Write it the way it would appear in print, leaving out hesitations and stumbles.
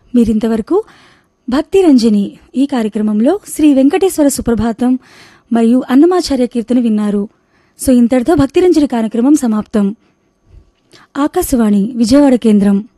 మీరింతవరకు భక్తి రంజని ఈ కార్యక్రమంలో శ్రీ వెంకటేశ్వర సుప్రభాతం మరియు అన్నమాచార్య కీర్తన విన్నారు. సో ఇంతటితో భక్తి రంజని కార్యక్రమం సమాప్తం. ఆకాశవాణి విజయవాడ కేంద్రం.